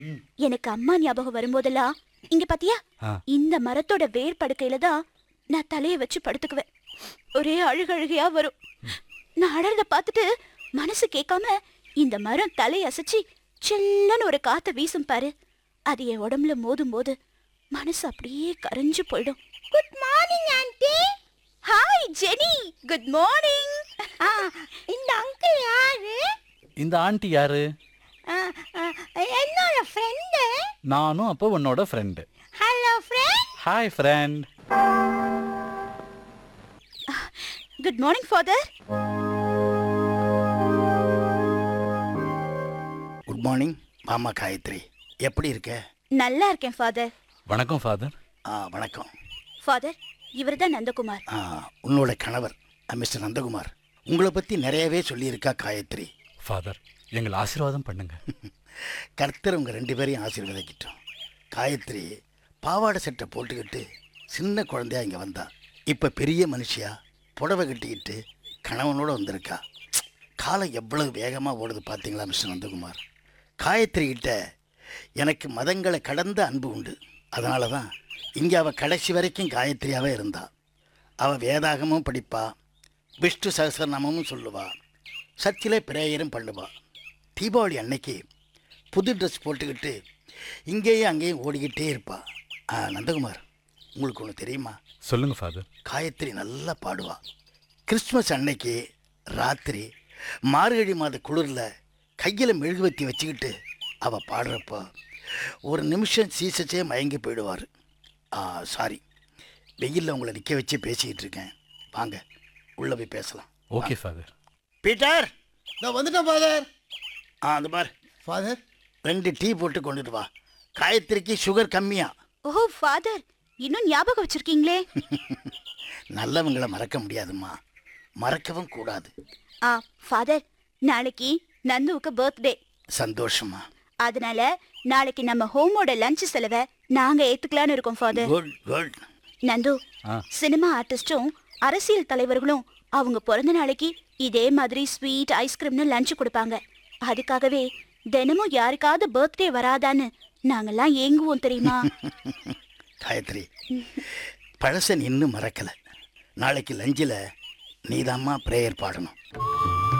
எனக்கு அம்மா ஞாபகம் வரும்போதெல்லாம் இங்க பாத்தியா, இந்த மரத்தோட வேர் படுக்கையில தான் நான் தலைய வச்சு படுத்துக்குவேன். ஒரே அழுகழுகையா வரும். நான் அழறத பார்த்துட்டு மனசு கேட்காம இந்த மரம் தலைய அசைச்சு சில்லன்னு ஒரு காத்த வீசும் பாரு. அது என் உடம்புல மோதும் போது மனசு அப்படியே கரைஞ்சு போயிடும். Good morning anti. Hi Jenny, good morning. இந்த அங்கிள் யாரு? இந்த ஆண்டி யாரு? என்னோட ஃப்ரெண்டு. நானும் அப்போ உன்னோட friend. Hello friend. Hi friend. Good morning father. Good morning மாமா காயத்ரி, எப்படி இருக்க? நல்லா இருக்கேன் ஃபாதர். வணக்கம் ஃபாதர். வணக்கம் ஃபாதர். இவர்தான் நந்தகுமார். உன்னோட கணவர் மிஸ்டர் நந்தகுமார். உங்களை பற்றி நிறையவே சொல்லியிருக்கா காயத்ரி. ஃபாதர், எங்களை ஆசீர்வாதம் பண்ணுங்க. கர்த்தர் உங்கள் 2 பேரையும் ஆசீர்வதிக்கிட்டோம். காயத்ரி பாவாடை சட்டை போட்டுக்கிட்டு சின்ன குழந்தையா இங்கே வந்தா. இப்போ பெரிய மனுஷியா புடவை கட்டிக்கிட்டு கணவனோடு வந்திருக்கா. காலம் எவ்வளவு வேகமாக ஓடுது பார்த்தீங்களா மிஸ்டர் நந்தகுமார். காயத்ரி கிட்ட எனக்கு மதங்களை கடந்த அன்பு உண்டு. அதனால தான் இங்கே அவள் கடைசி வரைக்கும் காயத்ரியாகவே இருந்தா. அவள் வேதாகமும் படிப்பா, விஷ்ணு சகஸ்ரநாமமும் சொல்லுவா, சர்ச்சிலே பிரேயரும் பண்ணுவா. தீபாவளி அன்னைக்கு புது ட்ரெஸ் போட்டுக்கிட்டு இங்கேயும் அங்கேயும் ஓடிக்கிட்டே இருப்பா. நந்தகுமார், உங்களுக்கு ஒன்று தெரியுமா? சொல்லுங்க ஃபாதர். காயத்ரி நல்லா பாடுவா. கிறிஸ்மஸ் அன்னைக்கு ராத்திரி மார்கழி மாத குளிரில் கையில் மெழுகுவத்தி வச்சுக்கிட்டு அவள் பாடுறப்போ ஒரு நிமிஷம் சீசச்சே மயங்கி போயிடுவார். சாரி, வெயிலில் உங்களை நிற்க வச்சு பேசிக்கிட்டு இருக்கேன். வாங்க உள்ளே போய் பேசலாம். Okay father. பீட்டர், நான் வந்துட்டேன் ஃபாதர். அந்த மாதிரி ஃபாதர் 2 டீ போட்டு கொண்டுட்டு வா. காயத்ரிக்கு சுகர் கம்மியா. ஓ ஃபாதர், இன்னும் ஞாபகம் வச்சிருக்கீங்களே. நல்லவங்களை மறக்க முடியாதுமா, மறக்கவும் கூடாது. ஃபாதர், நாளைக்கு நந்துவுக்கு பர்த்டே. சந்தோஷமா. அதனால நாளைக்கு நம்ம ஹோமோட லஞ்ச் செலவை நாங்க ஏத்துக்கலான்னு இருக்கோம் father. Good good. Nandu, cinema ஆர்டிஸ்டும் அரசியல் தலைவர்களும் அவங்க பிறந்த நாளைக்கு இதே மாதிரி ஸ்வீட் ஐஸ்கிரீம்னு லஞ்ச் கொடுப்பாங்க. அதுக்காகவே தினமும் யாருக்காவது பர்த்டே வராதான்னு நாங்கெல்லாம் ஏங்குவோம் தெரியுமா? காயத்ரி, பழசன் இன்னும் மறக்கல. நாளைக்கு லஞ்சில் நீதாம்மா பிரேயர் பாடணும்.